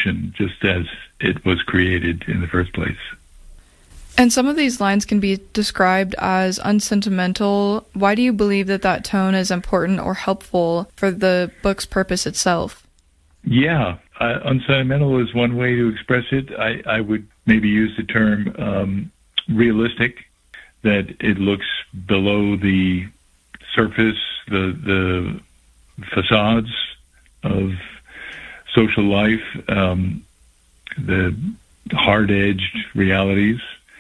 function just as it was created in the first place. And some of these lines can be described as unsentimental. Why do you believe that tone is important or helpful for the book's purpose itself? Yeah, unsentimental is one way to express it. I would maybe use the term realistic, that it looks below the surface, the facades of social life, the hard-edged realities.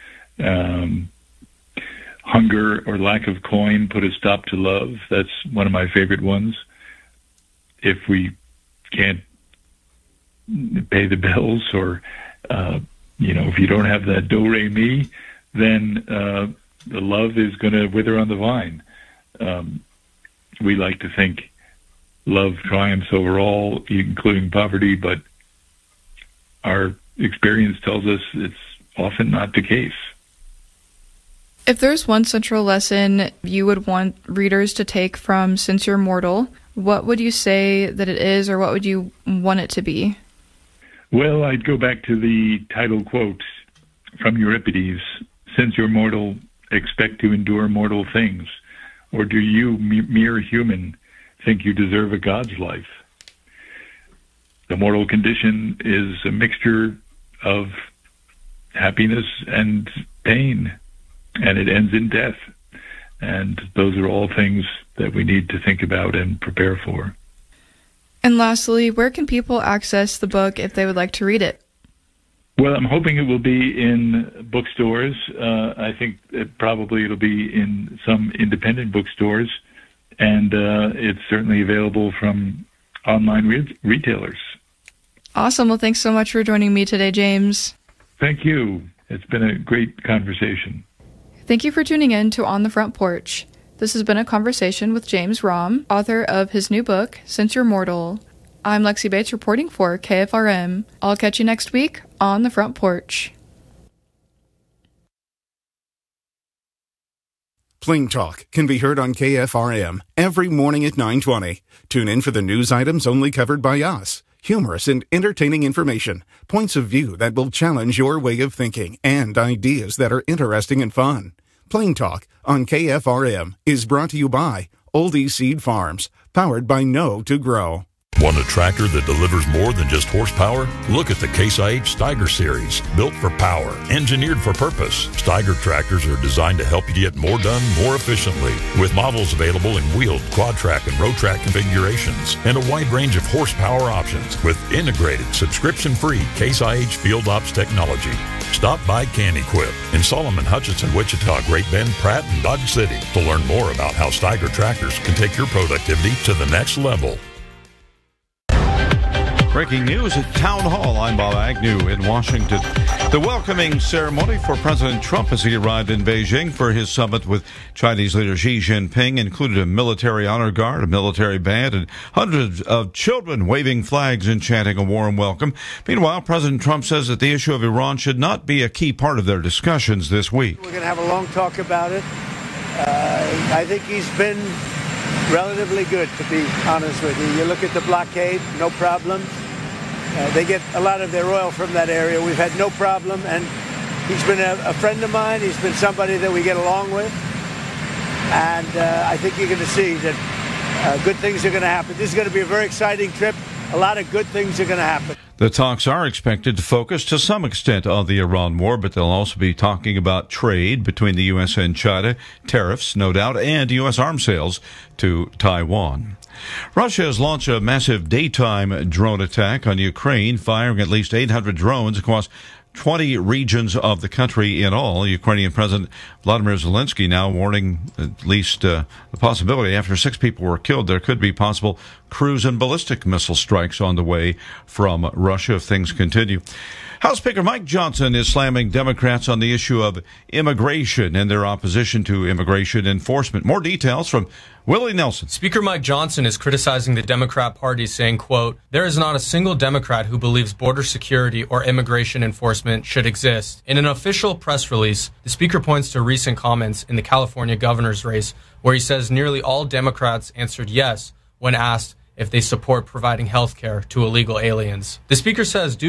Hunger or lack of coin put a stop to love. That's one of my favorite ones. If we can't pay the bills, or if you don't have that do-re-mi, then the love is going to wither on the vine. We like to think love triumphs over all, including poverty, but our experience tells us it's often not the case. If there's one central lesson you would want readers to take from Since You're Mortal, what would you say that it is, or what would you want it to be? Well, I'd go back to the title quote from Euripides: "Since you're mortal, expect to endure mortal things. Or do you, mere human, think you deserve a god's life?" The mortal condition is a mixture of happiness and pain, and it ends in death. And those are all things that we need to think about and prepare for. And lastly, where can people access the book if they would like to read it? Well, I'm hoping it will be in bookstores. I think it'll be in some independent bookstores, and it's certainly available from online retailers. Awesome. Well, thanks so much for joining me today, James. Thank you. It's been a great conversation. Thank you for tuning in to On the Front Porch. This has been a conversation with James Romm, author of his new book, Since You're Mortal. I'm Lexi Bates reporting for KFRM. I'll catch you next week on the Front Porch. Pling Talk can be heard on KFRM every morning at 9:20. Tune in for the news items only covered by us. Humorous and entertaining information, points of view that will challenge your way of thinking, and ideas that are interesting and fun. Plain Talk on KFRM is brought to you by Oldie Seed Farms, powered by Know to Grow. Want a tractor that delivers more than just horsepower? Look at the Case IH Steiger series. Built for power, engineered for purpose. Steiger tractors are designed to help you get more done more efficiently. With models available in wheeled, quad track, and road track configurations. And a wide range of horsepower options with integrated, subscription-free Case IH Field Ops technology. Stop by Can Equip in Solomon, Hutchinson, Wichita, Great Bend, Pratt, and Dodge City to learn more about how Steiger tractors can take your productivity to the next level. Breaking news at Town Hall. I'm Bob Agnew in Washington. The welcoming ceremony for President Trump as he arrived in Beijing for his summit with Chinese leader Xi Jinping included a military honor guard, a military band, and hundreds of children waving flags and chanting a warm welcome. Meanwhile, President Trump says that the issue of Iran should not be a key part of their discussions this week. We're going to have a long talk about it. I think he's been relatively good, to be honest with you. You look at the blockade, no problems. They get a lot of their oil from that area. We've had no problem, and he's been a friend of mine. He's been somebody that we get along with, and I think you're going to see that good things are going to happen. This is going to be a very exciting trip. A lot of good things are going to happen. The talks are expected to focus to some extent on the Iran war, but they'll also be talking about trade between the U.S. and China, tariffs, no doubt, and U.S. arms sales to Taiwan. Russia has launched a massive daytime drone attack on Ukraine, firing at least 800 drones across 20 regions of the country in all. Ukrainian President Vladimir Zelensky now warning at least the possibility after 6 people were killed, there could be possible cruise and ballistic missile strikes on the way from Russia if things continue. House Speaker Mike Johnson is slamming Democrats on the issue of immigration and their opposition to immigration enforcement. More details from Willie Nelson. Speaker Mike Johnson is criticizing the Democrat Party, saying, quote, "There is not a single Democrat who believes border security or immigration enforcement should exist." In an official press release, the speaker points to recent comments in the California governor's race, where he says nearly all Democrats answered yes when asked if they support providing health care to illegal aliens. The speaker says due